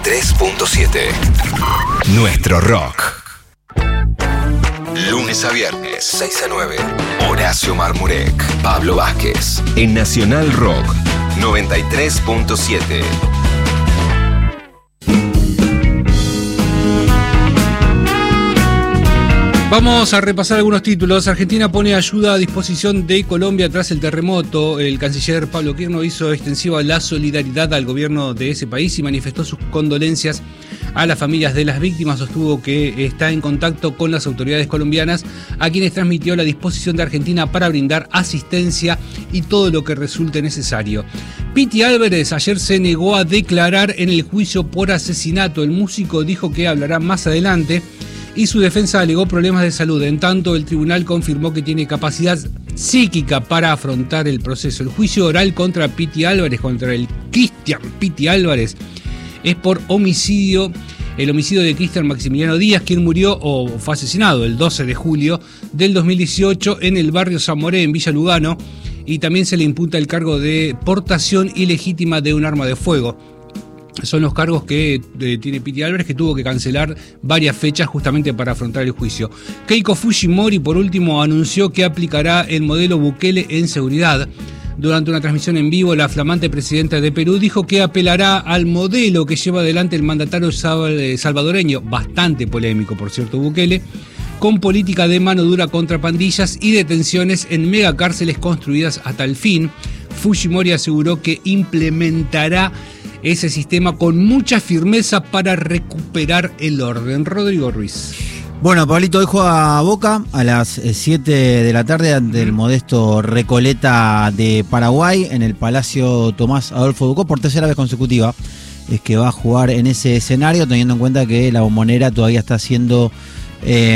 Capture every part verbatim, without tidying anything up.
tres punto siete. Nuestro rock. Lunes a viernes, seis a nueve. Horacio Marmurek, Pablo Vázquez. En Nacional Rock, noventa y tres punto siete. Vamos a repasar algunos títulos. Argentina pone ayuda a disposición de Colombia tras el terremoto. El canciller Pablo Quirno hizo extensiva la solidaridad al gobierno de ese país y manifestó sus condolencias a las familias de las víctimas. Sostuvo que está en contacto con las autoridades colombianas, a quienes transmitió la disposición de Argentina para brindar asistencia y todo lo que resulte necesario. Piti Álvarez ayer se negó a declarar en el juicio por asesinato. El músico dijo que hablará más adelante y su defensa alegó problemas de salud. En tanto, el tribunal confirmó que tiene capacidad psíquica para afrontar el proceso. El juicio oral contra Piti Álvarez, contra el Cristian Piti Álvarez, es por homicidio, el homicidio de Cristian Maximiliano Díaz, quien murió o fue asesinado el doce de julio del dos mil dieciocho en el barrio Zamoré, en Villa Lugano, y también se le imputa el cargo de portación ilegítima de un arma de fuego. Son los cargos que eh, tiene Piti Álvarez, que tuvo que cancelar varias fechas justamente para afrontar el juicio. Keiko Fujimori, por último, anunció que aplicará el modelo Bukele en seguridad. Durante una transmisión en vivo, la flamante presidenta de Perú dijo que apelará al modelo que lleva adelante el mandatario salvadoreño, bastante polémico, por cierto, Bukele, con política de mano dura contra pandillas y detenciones en megacárceles construidas hasta el fin. Fujimori aseguró que implementará ese sistema con mucha firmeza para recuperar el orden. Rodrigo Ruiz. Bueno, Pablito, hoy juega Boca a las siete de la tarde ante el modesto Recoleta de Paraguay en el Palacio Tomás Adolfo Ducó por tercera vez consecutiva. Es que va a jugar en ese escenario, teniendo en cuenta que la Bombonera todavía está siendo eh,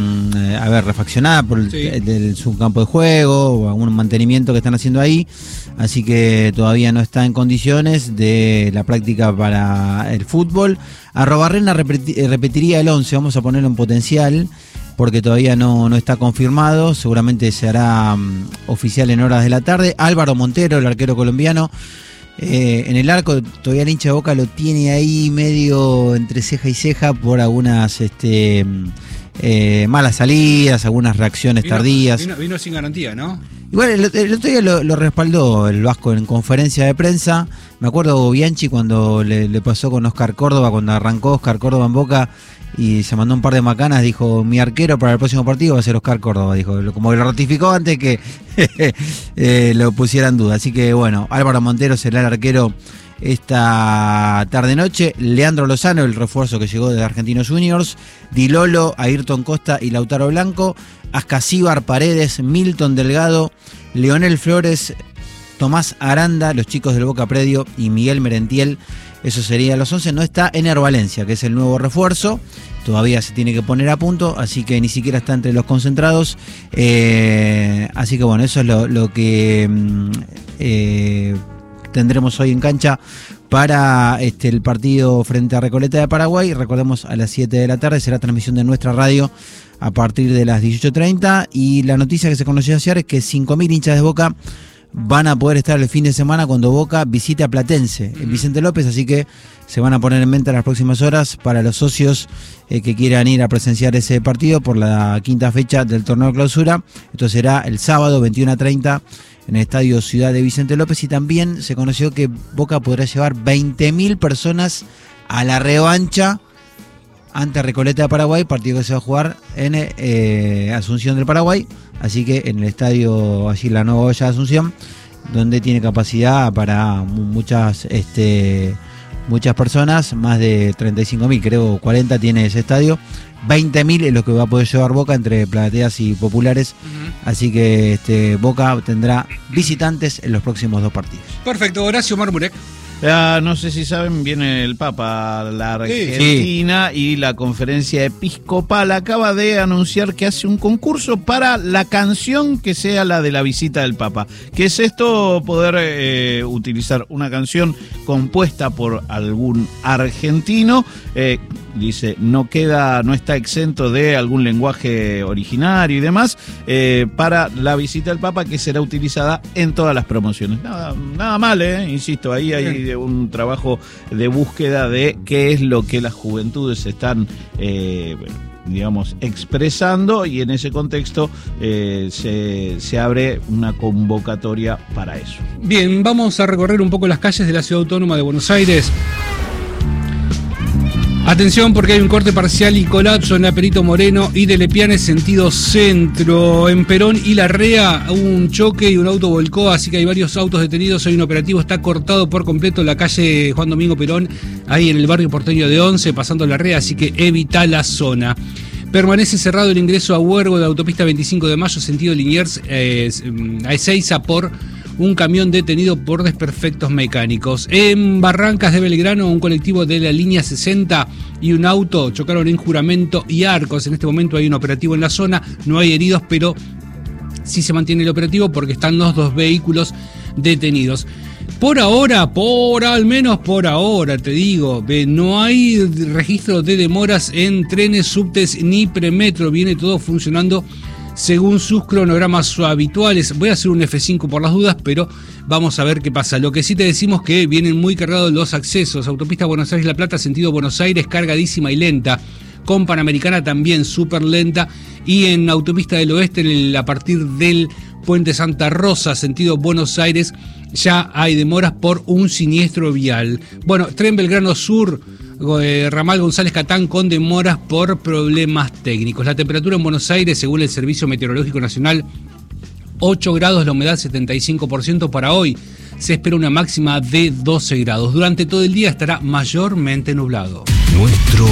a ver, refaccionada por el, sí. el, el subcampo de juego o algún mantenimiento que están haciendo ahí. Así que todavía no está en condiciones de la práctica para el fútbol. Arrobarrena repeti- repetiría el once, vamos a ponerlo en potencial, porque todavía no, no está confirmado. Seguramente se hará um, oficial en horas de la tarde. Álvaro Montero, el arquero colombiano, eh, en el arco. Todavía el hincha de Boca lo tiene ahí medio entre ceja y ceja por algunas este, eh, malas salidas, algunas reacciones vino, tardías. Vino, vino sin garantía, ¿no? Igual el, el otro día lo, lo respaldó el Vasco en conferencia de prensa. Me acuerdo Bianchi cuando le, le pasó con Oscar Córdoba, cuando arrancó Oscar Córdoba en Boca y se mandó un par de macanas. Dijo, mi arquero para el próximo partido va a ser Oscar Córdoba. Dijo, como que lo ratificó antes que eh, lo pusiera en duda. Así que bueno, Álvaro Montero será el arquero esta tarde-noche. Leandro Lozano, el refuerzo que llegó de Argentinos Juniors. Di Lolo, Ayrton Costa y Lautaro Blanco. Ascasíbar, Paredes, Milton Delgado, Leonel Flores, Tomás Aranda, los chicos del Boca Predio y Miguel Merentiel. Eso sería los once. No está Ener Valencia, que es el nuevo refuerzo. Todavía se tiene que poner a punto, así que ni siquiera está entre los concentrados. Eh, así que bueno, eso es lo, lo que eh, tendremos hoy en cancha para este, el partido frente a Recoleta de Paraguay. Recordemos, a las siete de la tarde será transmisión de nuestra radio a partir de las dieciocho treinta, y la noticia que se conoció ayer es que cinco mil hinchas de Boca van a poder estar el fin de semana cuando Boca visite a Platense en Vicente López, así que se van a poner en venta en las próximas horas para los socios eh, que quieran ir a presenciar ese partido por la quinta fecha del torneo de clausura. Esto será el sábado veintiuno treinta en el Estadio Ciudad de Vicente López, y también se conoció que Boca podrá llevar veinte mil personas a la revancha ante Recoleta de Paraguay, partido que se va a jugar en eh, Asunción del Paraguay, así que en el estadio allí la Nueva Olla de Asunción, donde tiene capacidad para muchas este, muchas personas, más de treinta y cinco mil, creo cuarenta tiene ese estadio. veinte mil es lo que va a poder llevar Boca entre plateas y populares. Uh-huh. Así que este, Boca tendrá visitantes en los próximos dos partidos. Perfecto, Horacio Marmurek. Uh, no sé si saben, viene el Papa a la Argentina, sí, y la Conferencia Episcopal acaba de anunciar que hace un concurso para la canción que sea la de la visita del Papa. ¿Qué es esto? Poder eh, utilizar una canción compuesta por algún argentino, eh, dice, no queda, no está exento de algún lenguaje originario y demás, eh, para la visita del Papa, que será utilizada en todas las promociones. Nada, nada mal, eh, insisto, ahí hay un trabajo de búsqueda de qué es lo que las juventudes están eh, digamos, expresando, y en ese contexto eh, se, se abre una convocatoria para eso. Bien, vamos a recorrer un poco las calles de la Ciudad Autónoma de Buenos Aires. Atención, porque hay un corte parcial y colapso en la Perito Moreno y de Lepiane sentido centro. En Perón y Larrea hubo un choque y un auto volcó, así que hay varios autos detenidos. Hay un operativo, está cortado por completo la calle Juan Domingo Perón, ahí en el barrio porteño de Once, pasando Larrea, así que evita la zona. Permanece cerrado el ingreso a Huergo de autopista veinticinco de mayo, sentido Liniers, eh, a Ezeiza, por un camión detenido por desperfectos mecánicos. En Barrancas de Belgrano, un colectivo de la línea sesenta y un auto chocaron en Juramento y Arcos. En este momento hay un operativo en la zona, no hay heridos, pero sí se mantiene el operativo porque están los dos vehículos detenidos. Por ahora, por al menos por ahora, te digo, no hay registro de demoras en trenes, subtes ni premetro. Viene todo funcionando según sus cronogramas habituales. Voy a hacer un F cinco por las dudas, pero vamos a ver qué pasa. Lo que sí te decimos que vienen muy cargados los accesos. Autopista Buenos Aires-La Plata, sentido Buenos Aires, cargadísima y lenta. Con Panamericana también súper lenta. Y en Autopista del Oeste, en el, a partir del Puente Santa Rosa, sentido Buenos Aires, ya hay demoras por un siniestro vial. Bueno, Tren Belgrano Sur, eh, ramal González Catán, con demoras por problemas técnicos. La temperatura en Buenos Aires, según el Servicio Meteorológico Nacional, ocho grados, la humedad setenta y cinco por ciento para hoy. Se espera una máxima de doce grados. Durante todo el día estará mayormente nublado. Nuestro